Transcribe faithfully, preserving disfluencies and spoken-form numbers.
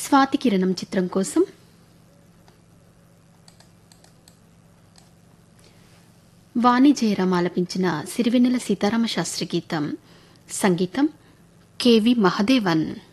స్వాతి కిరణం చిత్రం కోసం వాణి జయరాం ఆలపించిన సిరివెన్నెల సీతారామ శాస్త్రి గీతం. సంగీతం కెవి మహదేవన్.